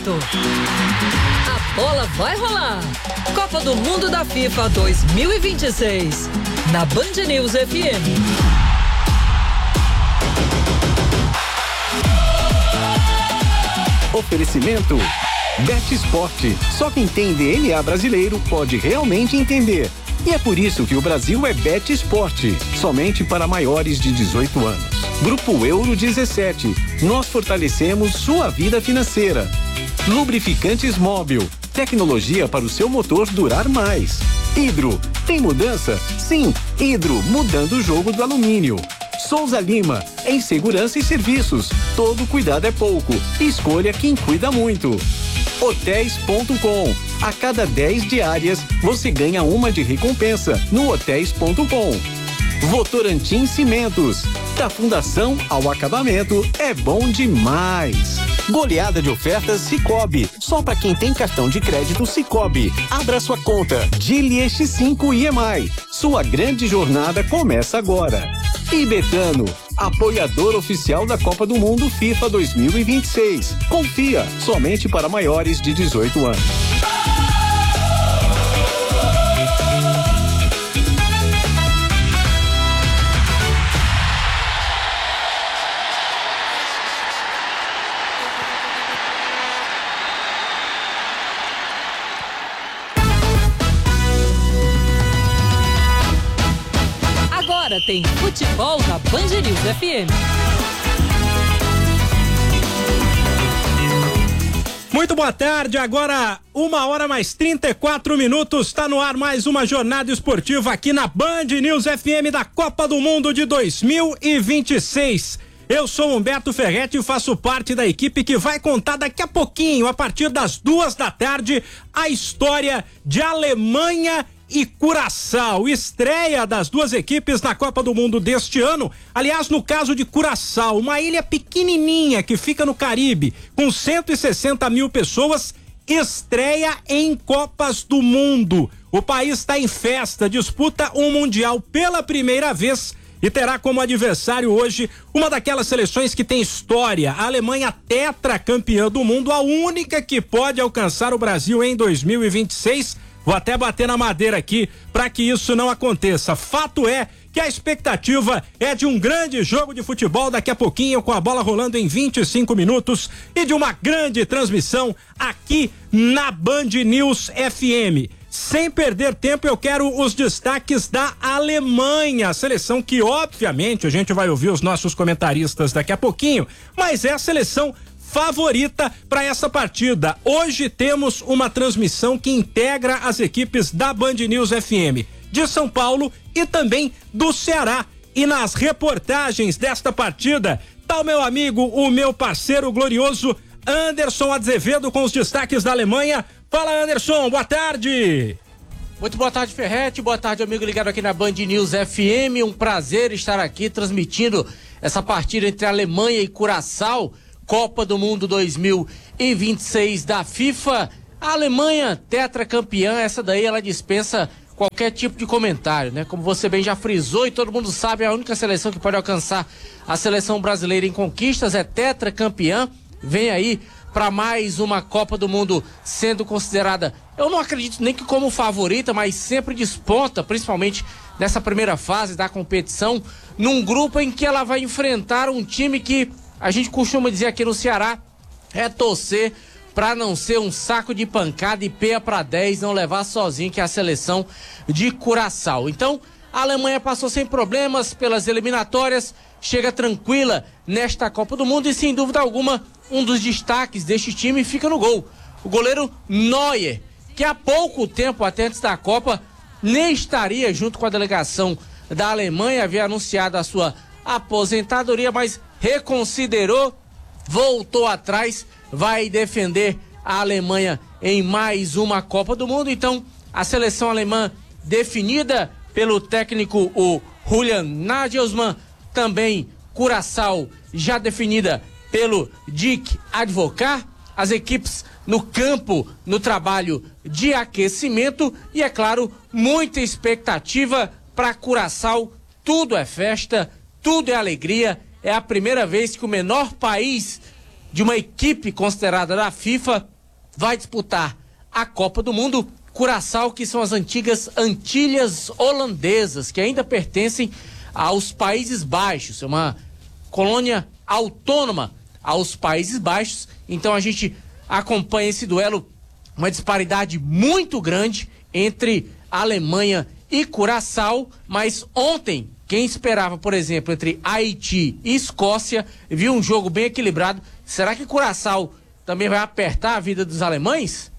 Oferecimento. A bola vai rolar. Copa do Mundo da FIFA 2026. Na Band News FM. Oferecimento Bet Esporte. Só quem tem DNA brasileiro pode realmente entender. E é por isso que o Brasil é Bet Esporte, somente para maiores de 18 anos. Grupo Euro 17. Nós fortalecemos sua vida financeira. Lubrificantes Móbil. Tecnologia para o seu motor durar mais. Hidro. Tem mudança? Sim. Hidro, mudando o jogo do alumínio. Souza Lima, em segurança e serviços. Todo cuidado é pouco. Escolha quem cuida muito. Hotéis.com. A cada 10 diárias, você ganha uma de recompensa no Hotéis.com. Votorantim Cimentos. Da fundação ao acabamento, é bom demais. Goleada de ofertas Sicoob. Só para quem tem cartão de crédito Sicoob. Abra sua conta. Dili X5 IEMAI. Sua grande jornada começa agora. E Betano, apoiador oficial da Copa do Mundo FIFA 2026. Confia, somente para maiores de 18 anos. Tem futebol na Band News FM. Muito boa tarde, agora 1h mais 34, está no ar mais uma jornada esportiva aqui na Band News FM da Copa do Mundo de 2026. Eu sou Humberto Ferretti e faço parte da equipe que vai contar daqui a pouquinho, a partir das 14h, a história de Alemanha e Curaçao, estreia das duas equipes na Copa do Mundo deste ano. Aliás, no caso de Curaçao, uma ilha pequenininha que fica no Caribe, com 160 mil pessoas, estreia em Copas do Mundo. O país está em festa, disputa um Mundial pela primeira vez e terá como adversário hoje uma daquelas seleções que tem história, a Alemanha tetracampeã do mundo, a única que pode alcançar o Brasil em 2026. Vou até bater na madeira aqui para que isso não aconteça. Fato é que a expectativa é de um grande jogo de futebol daqui a pouquinho, com a bola rolando em 25 minutos e de uma grande transmissão aqui na Band News FM. Sem perder tempo, eu quero os destaques da Alemanha, a seleção que obviamente a gente vai ouvir os nossos comentaristas daqui a pouquinho, mas é a seleção favorita para essa partida. Hoje temos uma transmissão que integra as equipes da Band News FM de São Paulo e também do Ceará. E nas reportagens desta partida tá o meu amigo, o meu parceiro glorioso Anderson Azevedo com os destaques da Alemanha. Fala, Anderson, boa tarde. Muito boa tarde, Ferretti, boa tarde, amigo ligado aqui na Band News FM. Um prazer estar aqui transmitindo essa partida entre Alemanha e Curaçao, Copa do Mundo 2026 da FIFA. A Alemanha, tetracampeã, essa daí ela dispensa qualquer tipo de comentário, né? Como você bem já frisou e todo mundo sabe, a única seleção que pode alcançar a seleção brasileira em conquistas é tetracampeã. Vem aí para mais uma Copa do Mundo sendo considerada, eu não acredito nem que como favorita, mas sempre desponta, principalmente nessa primeira fase da competição, num grupo em que ela vai enfrentar um time que a gente costuma dizer aqui no Ceará, é torcer para não ser um saco de pancada e peia para 10, não levar sozinho, que é a seleção de Curaçao. Então, a Alemanha passou sem problemas pelas eliminatórias, chega tranquila nesta Copa do Mundo e, sem dúvida alguma, um dos destaques deste time fica no gol. O goleiro Neuer, que há pouco tempo, até antes da Copa, nem estaria junto com a delegação da Alemanha, havia anunciado a sua aposentadoria, mas reconsiderou, voltou atrás, vai defender a Alemanha em mais uma Copa do Mundo. Então, a seleção alemã definida pelo técnico o Julian Nagelsmann, também Curaçao já definida pelo Dick Advocaat, as equipes no campo, no trabalho de aquecimento e, é claro, muita expectativa para Curaçao. Tudo é festa, tudo é alegria. É a primeira vez que o menor país de uma equipe considerada da FIFA vai disputar a Copa do Mundo. Curaçao, que são as antigas Antilhas Holandesas, que ainda pertencem aos Países Baixos, é uma colônia autônoma aos Países Baixos. Então a gente acompanha esse duelo, uma disparidade muito grande entre a Alemanha e Curaçao, mas ontem, quem esperava, por exemplo, entre Haiti e Escócia, viu um jogo bem equilibrado. Será que Curaçao também vai apertar a vida dos alemães?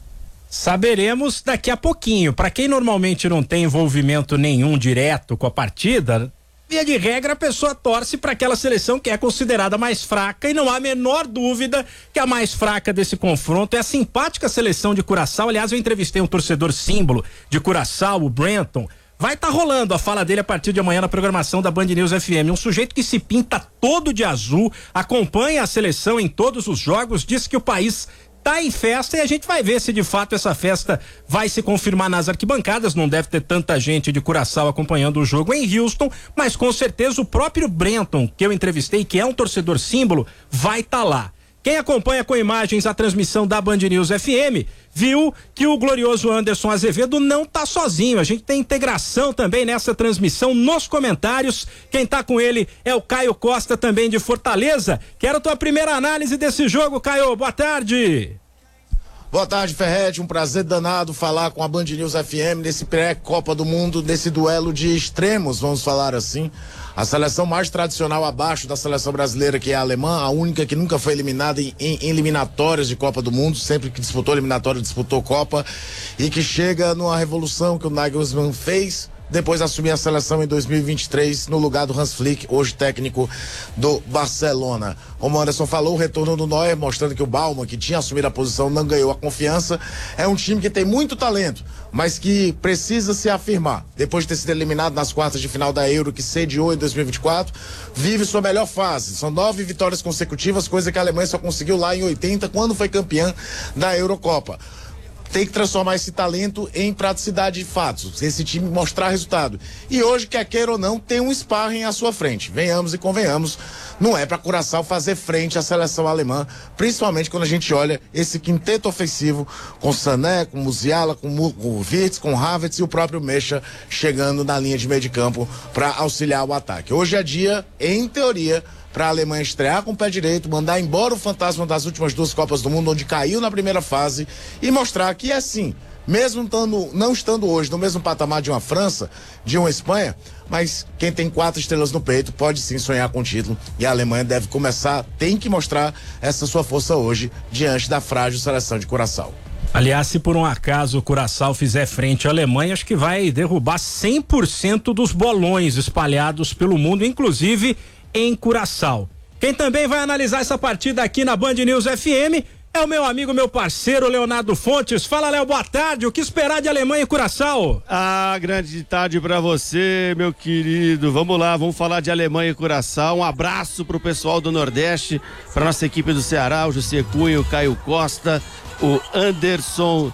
Saberemos daqui a pouquinho. Para quem normalmente não tem envolvimento nenhum direto com a partida, via de regra a pessoa torce para aquela seleção que é considerada mais fraca, e não há a menor dúvida que a mais fraca desse confronto é a simpática seleção de Curaçao. Aliás, eu entrevistei um torcedor símbolo de Curaçao, o Brenton. Vai estar rolando a fala dele a partir de amanhã na programação da Band News FM. Um sujeito que se pinta todo de azul, acompanha a seleção em todos os jogos, diz que o país tá em festa, e a gente vai ver se de fato essa festa vai se confirmar nas arquibancadas. Não deve ter tanta gente de Curaçao acompanhando o jogo em Houston, mas com certeza o próprio Brenton, que eu entrevistei, que é um torcedor símbolo, vai estar lá. Quem acompanha com imagens a transmissão da Band News FM viu que o glorioso Anderson Azevedo não tá sozinho. A gente tem integração também nessa transmissão nos comentários. Quem tá com ele é o Caio Costa, também de Fortaleza. Quero tua primeira análise desse jogo, Caio. Boa tarde. Boa tarde, Ferretti. Um prazer danado falar com a Band News FM nesse pré-Copa do Mundo, nesse duelo de extremos, vamos falar assim. A seleção mais tradicional abaixo da seleção brasileira, que é a alemã, a única que nunca foi eliminada em eliminatórias de Copa do Mundo, sempre que disputou eliminatória, disputou Copa, e que chega numa revolução que o Nagelsmann fez depois de assumir a seleção em 2023 no lugar do Hans Flick, hoje técnico do Barcelona. Como o Anderson falou, o retorno do Neuer, mostrando que o Baumann, que tinha assumido a posição, não ganhou a confiança. É um time que tem muito talento, mas que precisa se afirmar. Depois de ter sido eliminado nas quartas de final da Euro, que sediou em 2024, vive sua melhor fase. São 9 vitórias consecutivas, coisa que a Alemanha só conseguiu lá em 80, quando foi campeã da Eurocopa. Tem que transformar esse talento em praticidade de fatos, esse time mostrar resultado. E hoje, quer queira ou não, tem um sparring à sua frente. Venhamos e convenhamos, não é para Curaçao fazer frente à seleção alemã, principalmente quando a gente olha esse quinteto ofensivo com Sané, com Musiala, com o Wirtz, com Havertz e o próprio Mecha chegando na linha de meio de campo para auxiliar o ataque. Hoje é dia, em teoria, para a Alemanha estrear com o pé direito, mandar embora o fantasma das últimas 2 Copas do Mundo, onde caiu na primeira fase, e mostrar que é assim, mesmo não estando hoje no mesmo patamar de uma França, de uma Espanha, mas quem tem 4 estrelas no peito pode sim sonhar com o título, e a Alemanha deve começar, tem que mostrar essa sua força hoje diante da frágil seleção de Curaçao. Aliás, se por um acaso o Curaçao fizer frente à Alemanha, acho que vai derrubar 100% dos bolões espalhados pelo mundo, inclusive em Curaçao. Quem também vai analisar essa partida aqui na Band News FM é o meu amigo, meu parceiro Leonardo Fontes. Fala, Léo, boa tarde. O que esperar de Alemanha e Curaçao? Grande tarde pra você, meu querido. Vamos lá, vamos falar de Alemanha e Curaçao. Um abraço pro pessoal do Nordeste, pra nossa equipe do Ceará, o José Cunha, o Caio Costa, o Anderson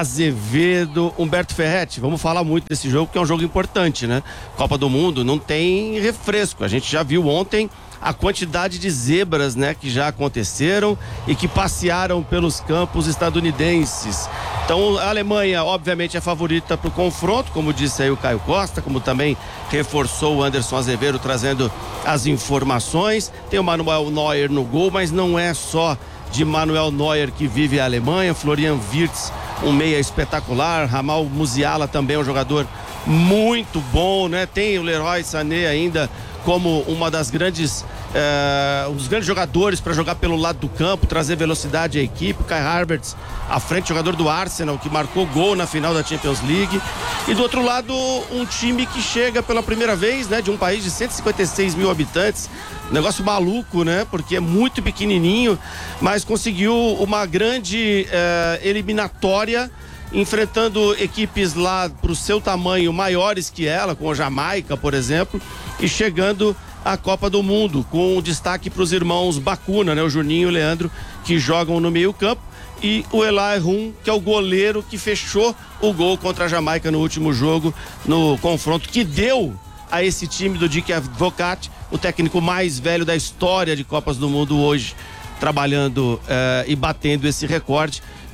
Azevedo, Humberto Ferretti. Vamos falar muito desse jogo, porque é um jogo importante, né? Copa do Mundo não tem refresco. A gente já viu ontem a quantidade de zebras, né, que já aconteceram e que passearam pelos campos estadunidenses. Então a Alemanha obviamente é favorita para o confronto, como disse aí o Caio Costa, como também reforçou o Anderson Azevedo trazendo as informações. Tem o Manuel Neuer no gol, mas não é só de Manuel Neuer que vive a Alemanha. Florian Wirtz, um meia espetacular. Jamal Musiala também é um jogador muito bom, né? Tem o Leroy Sané ainda como uma das grandes um dos grandes jogadores para jogar pelo lado do campo, trazer velocidade à equipe. Kai Havertz à frente, jogador do Arsenal, que marcou gol na final da Champions League. E do outro lado, um time que chega pela primeira vez, né, de um país de 156 mil habitantes. Negócio maluco, né? Porque é muito pequenininho, mas conseguiu uma grande eliminatória, enfrentando equipes lá pro seu tamanho maiores que ela, com a Jamaica, por exemplo, e chegando à Copa do Mundo, com destaque para os irmãos Bacuna, né? O Juninho e o Leandro, que jogam no meio campo, e o Eli Rum, que é o goleiro que fechou o gol contra a Jamaica no último jogo, no confronto que deu a esse time do Dick Advocaat, o técnico mais velho da história de Copas do Mundo hoje, trabalhando e batendo esse recorde.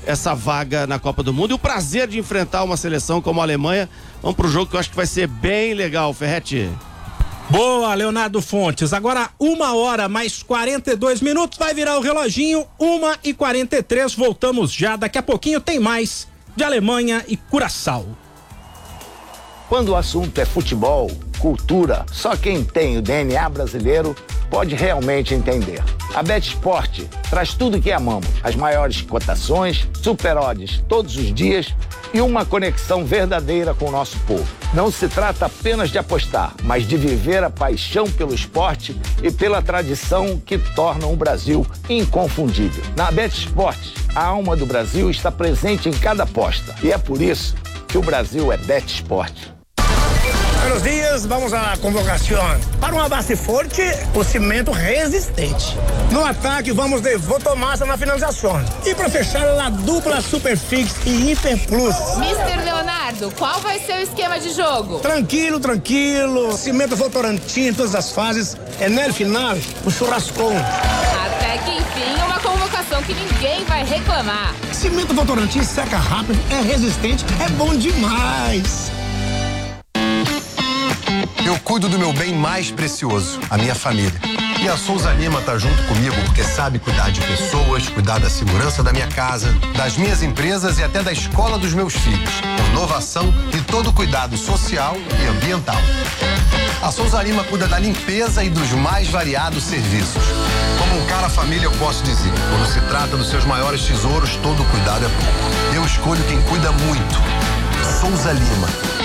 essa vaga na Copa do Mundo e o prazer de enfrentar uma seleção como a Alemanha. Vamos pro jogo que eu acho que vai ser bem legal, Ferretti. Boa, Leonardo Fontes. Agora 1h mais 42 minutos, vai virar o reloginho, 1h43, voltamos já. Daqui a pouquinho tem mais de Alemanha e Curaçao. Quando o assunto é futebol, cultura, só quem tem o DNA brasileiro pode realmente entender. A BetSport traz tudo que amamos, as maiores cotações, super odds todos os dias e uma conexão verdadeira com o nosso povo. Não se trata apenas de apostar, mas de viver a paixão pelo esporte e pela tradição que tornam o Brasil inconfundível. Na BetSport, a alma do Brasil está presente em cada aposta e é por isso que o Brasil é BetSport. Buenos dias, vamos à convocação. Para uma base forte, o cimento resistente. No ataque, vamos de Votomassa na finalização. E para fechar, a dupla Superfix e Hiperplus. Mr. Leonardo, qual vai ser o esquema de jogo? Tranquilo. Cimento Votorantim em todas as fases. É no final, o churrascão. Até que enfim, uma convocação que ninguém vai reclamar. Cimento Votorantim seca rápido, é resistente, é bom demais. Eu cuido do meu bem mais precioso, a minha família. E a Souza Lima tá junto comigo porque sabe cuidar de pessoas, cuidar da segurança da minha casa, das minhas empresas e até da escola dos meus filhos. Com inovação e todo o cuidado social e ambiental. A Souza Lima cuida da limpeza e dos mais variados serviços. Como um cara família, eu posso dizer, quando se trata dos seus maiores tesouros, todo cuidado é pouco. Eu escolho quem cuida muito. Souza Lima.